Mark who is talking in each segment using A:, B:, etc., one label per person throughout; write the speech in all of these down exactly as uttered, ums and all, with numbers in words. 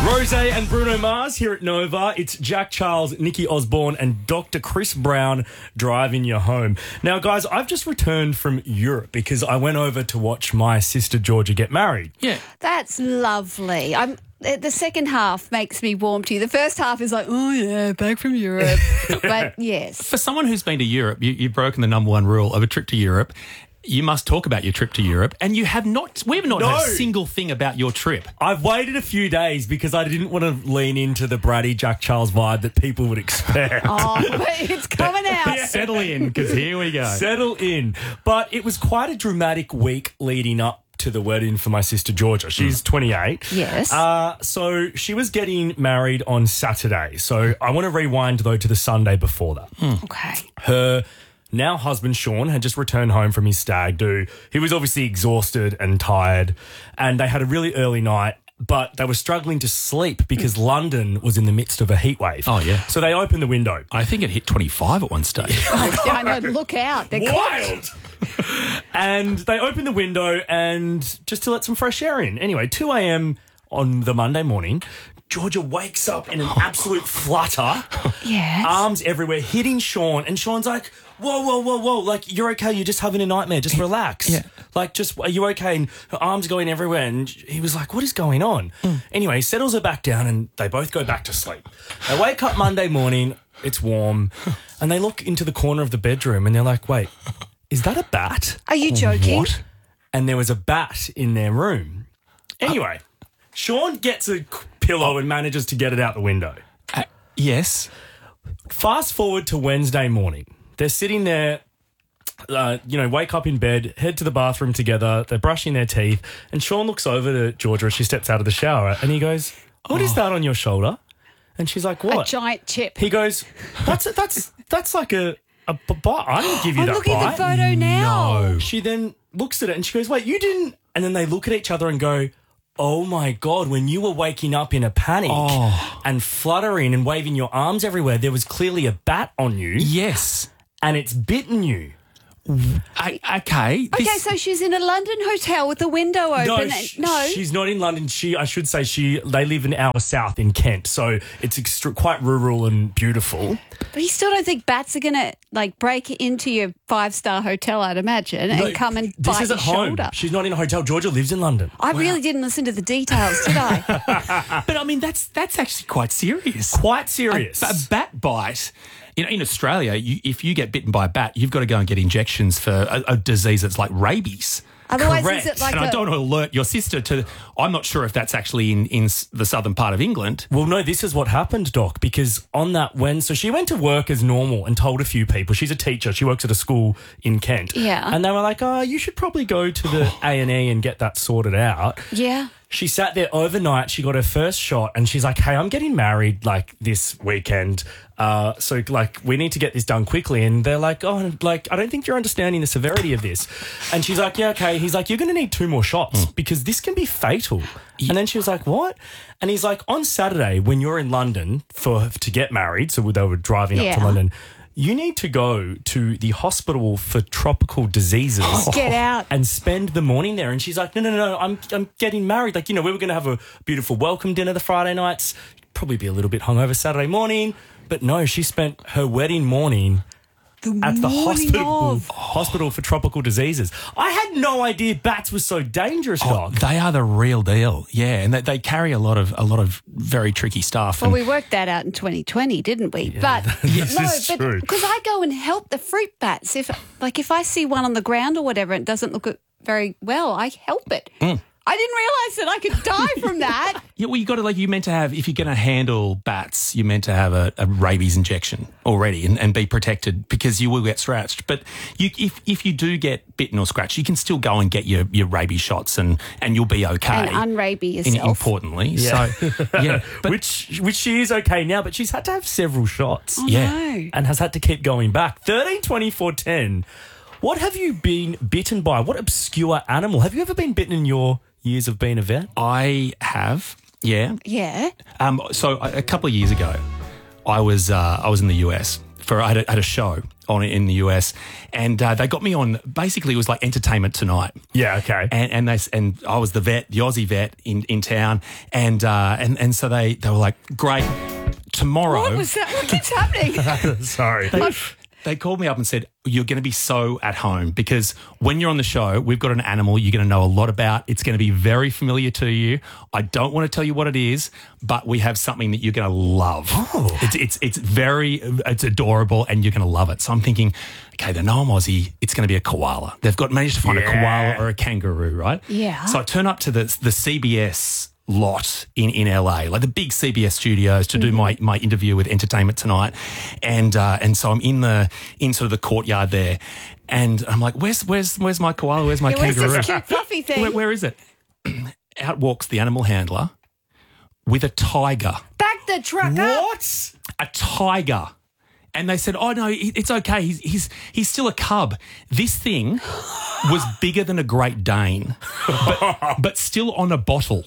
A: Rose and Bruno Mars here at Nova. It's Jack Charles, Nikki Osborne and Doctor Chris Brown driving you home. Now, guys, I've just returned from Europe because I went over to watch my sister Georgia get married.
B: Yeah.
C: That's lovely. I'm the second half makes me warm to you. The first half is like, oh, yeah, back from Europe. But, yes.
B: For someone who's been to Europe, you, you've broken the number one rule of a trip to Europe. You must talk about your trip to Europe, and you have not, we have not
A: No.
B: heard a single thing about your trip.
A: I've waited a few days because I didn't want to lean into the bratty Jack Charles vibe that people would expect.
C: Oh, but it's coming out.
B: Settle in, because here we go.
A: Settle in. But it was quite a dramatic week leading up to the wedding for my sister Georgia. She's twenty-eight.
C: Yes.
A: Uh, so she was getting married on Saturday. So I want to rewind, though, to the Sunday before that.
C: Okay.
A: Her now husband Sean had just returned home from his stag do. He was obviously exhausted and tired, and they had a really early night, but they were struggling to sleep because London was in the midst of a heat wave.
B: Oh, yeah.
A: So they opened the window.
B: I think it hit twenty-five at one stage.
C: Oh, I know, look out. They're
A: Wild! And they opened the window and just to let some fresh air in. Anyway, two a.m. on the Monday morning, Georgia wakes up in an absolute flutter,
C: Yes.
A: arms everywhere, hitting Sean, and Sean's like, whoa, whoa, whoa, whoa, like, you're okay, you're just having a nightmare, just relax.
B: Yeah.
A: Like, just, are you okay? And her arms going everywhere, and he was like, what is going on? Anyway, he settles her back down, and they both go back to sleep. They wake up Monday morning, it's warm, and they look into the corner of the bedroom, and they're like, wait, is that a bat?
C: Are you joking?
B: What?
A: And there was a bat in their room. Anyway, Sean gets a pillow and manages to get it out the window.
B: Uh, yes.
A: Fast forward to Wednesday morning. They're sitting there, uh, you know, wake up in bed, head to the bathroom together. They're brushing their teeth. And Sean looks over to Georgia as she steps out of the shower and he goes, what is that on your shoulder? And she's like,
C: A
A: what?
C: giant chip.
A: He goes, that's that's that's like a, a b- bite. I didn't give you
C: I'm
A: that
C: looking
A: bite.
C: at the photo now.
B: No.
A: She then looks at it and she goes, wait, you didn't? And then they look at each other and go, oh my God, when you were waking up in a panic
B: Oh.
A: and fluttering and waving your arms everywhere, there was clearly a bat on you
B: Yes.
A: and it's bitten you.
B: I, okay.
C: Okay,
B: this-
C: so she's in a London hotel with the window open.
A: No,
C: and-
A: sh-
C: no.
A: she's not in London. She, I should say, she. They live an hour south in Kent, so it's extra, quite rural and beautiful.
C: But you still don't think bats are going to, like, break into your five-star hotel, I'd imagine, and
A: No,
C: come and
A: this
C: bite
A: is
C: your
A: at home.
C: shoulder?
A: She's not in a hotel. Georgia lives in London.
C: I really didn't listen to the details, did I?
B: but I mean, that's that's actually quite serious.
A: Quite serious.
B: A, a bat bite. You know, in Australia, you, if you get bitten by a bat, you've got to go and get injections for a, a disease that's like rabies.
C: Otherwise,
A: Correct.
C: is it like
B: and
C: a...
B: I don't want to alert your sister to. I'm not sure if that's actually in, in s- the southern part of England.
A: Well, no, this is what happened, Doc, because on that when so she went to work as normal and told a few people. She's a teacher. She works at a school in Kent.
C: Yeah.
A: And they were like, oh, you should probably go to the A and E and get that sorted out.
C: Yeah.
A: She sat there overnight. She got her first shot and she's like, hey, I'm getting married like this weekend. Uh, so like we need to get this done quickly. And they're like, oh, like, I don't think you're understanding the severity of this. And she's like, yeah, okay. He's like, you're going to need two more shots because this can be fatal. And then she was like, what? And he's like, on Saturday when you're in London for to get married, so they were driving up
C: Yeah.
A: to London, you need to go to the hospital for tropical diseases.
C: Get out.
A: And spend the morning there. And she's like, no, no, no, I'm I'm getting married. Like, you know, we were going to have a beautiful welcome dinner the Friday nights, probably be a little bit hungover Saturday morning. But no, she spent her wedding morning
C: The
A: at the
C: morning
A: hospital
C: of.
A: hospital for tropical diseases. I had no idea bats were so dangerous,
B: Oh,
A: Doc.
B: they are the real deal. Yeah, and they, they carry a lot of a lot of very tricky stuff.
C: Well,
B: and-
C: we worked that out in twenty twenty, didn't we? but
A: this
C: no,
A: is
C: but
A: true.
C: because I go and help the fruit bats. If like if I see one on the ground or whatever, it doesn't look very well, I help it.
A: Mm.
C: I didn't realise that I could die from that.
B: Yeah, well, you got to like you meant to have if you're going to handle bats, you meant to have a, a rabies injection already and, and be protected because you will get scratched. But you, if if you do get bitten or scratched, you can still go and get your, your rabies shots and, and you'll be okay.
C: And unrabies
B: In-
C: yourself.
B: importantly,
A: Yeah.
B: so yeah, but
A: which which she is okay now, but she's had to have several shots.
B: yeah.
C: No.
A: And has had to keep going back. thirteen twenty-four ten. What have you been bitten by? What obscure animal? Have you ever been bitten in your years of being a vet?
B: I have, yeah.
C: Yeah.
B: Um, so a, a couple of years ago, I was uh, I was in the U S for I had a, had a show on in the U S, and uh, they got me on. Basically, it was like Entertainment Tonight.
A: Yeah, okay.
B: And and they and I was the vet, the Aussie vet in, in town, and uh, and and so they they were like, great. Tomorrow,
C: What was that? What keeps happening?
A: Sorry.
B: they, they called me up and said, you're going to be so at home because when you're on the show, we've got an animal you're going to know a lot about. It's going to be very familiar to you. I don't want to tell you what it is, but we have something that you're going to love.
A: Oh.
B: It's, it's, it's very, it's adorable and you're going to love it. So I'm thinking, okay, they know I'm Aussie. It's going to be a koala. They've got managed to find
A: Yeah.
B: a koala or a kangaroo, right?
C: Yeah.
B: So I turn up to the, the C B S lot in, in L A, like the big C B S studios to do my, my interview with Entertainment Tonight. And uh, and so I'm in the in sort of the courtyard there and I'm like, where's where's where's my koala? Where's my
C: Yeah, where's
B: kangaroo?
C: this cute fluffy thing?
B: Where, where is it? Out walks the animal handler with a tiger.
C: Back the truck up.
A: What?
B: A tiger. And they said, oh, no, he- it's okay. He's, he's, he's still a cub. This thing was bigger than a Great Dane, but, but still on a bottle.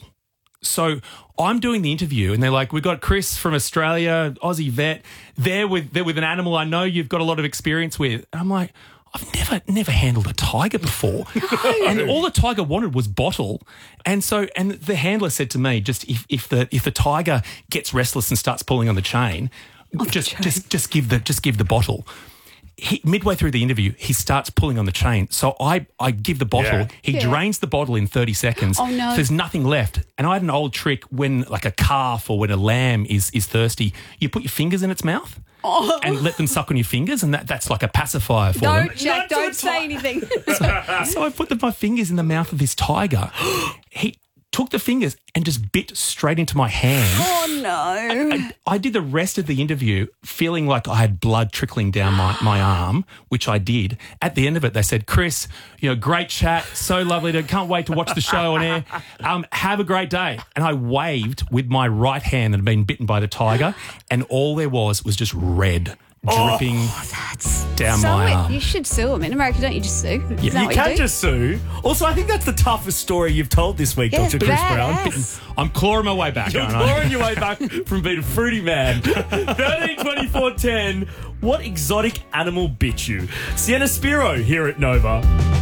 B: So I'm doing the interview and they're like, we've got Chris from Australia, Aussie vet. They're with, they're with an animal I know you've got a lot of experience with. And I'm like, I've never, never handled a tiger before. And all the tiger wanted was bottle. And so, and the handler said to me, just if, if the, if the tiger gets restless and starts pulling on the chain, just,
C: chain.
B: just, just give the, just give the bottle. He, midway through the interview, he starts pulling on the chain. So I, I give the bottle.
A: Yeah.
B: He
C: Yeah.
B: drains the bottle in thirty seconds.
C: Oh, no.
B: So there's nothing left. And I had an old trick when, like a calf or when a lamb is is thirsty, you put your fingers in its mouth and let them suck on your fingers, and that, that's like a pacifier for them.
C: Don't, Jack,
A: Not to
C: don't
A: a
C: say
A: ti-
C: anything.
B: So I put the, my fingers in the mouth of this tiger. He took the fingers and just bit straight into my hand.
C: Oh, no.
B: I, I did the rest of the interview feeling like I had blood trickling down my, my arm, which I did. At the end of it, they said, Chris, you know, great chat. So lovely. To, can't wait to watch the show on air. Um, have a great day. And I waved with my right hand that had been bitten by the tiger. And all there was was just red dripping
C: That's
B: down
C: so
B: my
C: it-
B: arm.
C: You should sue them. In America, don't you just sue? Isn't that
A: You
C: what
A: can
C: you do?
A: just sue. Also, I think that's the toughest story you've told this week,
C: Yeah,
A: Doctor Chris Brown.
C: badass.
B: I'm clawing my way back,
A: You're
B: aren't I?
A: clawing your way back from being a fruity man. thirteen twenty-four ten. What exotic animal bit you? Sienna Spiro here at Nova.